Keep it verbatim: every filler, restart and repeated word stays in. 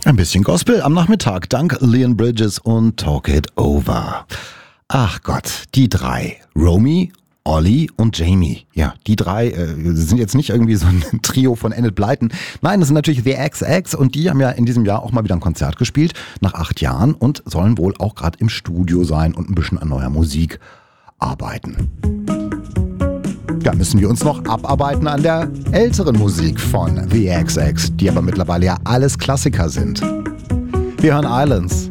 Ein bisschen Gospel am Nachmittag, dank Leon Bridges und Talk It Over. Ach Gott, die drei, Romy, Ollie und Jamie. Ja, die drei äh, sind jetzt nicht irgendwie so ein Trio von Enid Blyton. Nein, das sind natürlich The X X und die haben ja in diesem Jahr auch mal wieder ein Konzert gespielt, nach acht Jahren und sollen wohl auch gerade im Studio sein und ein bisschen an neuer Musik arbeiten. Da müssen wir uns noch abarbeiten an der älteren Musik von The X X, die aber mittlerweile ja alles Klassiker sind. Wir hören Islands.